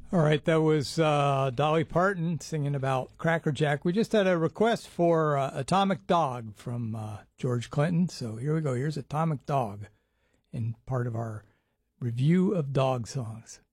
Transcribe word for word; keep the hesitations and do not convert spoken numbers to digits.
All right, that was uh, Dolly Parton singing about Cracker Jack. We just had a request for uh, Atomic Dog from uh, George Clinton. So here we go. Here's Atomic Dog in part of our review of dog songs.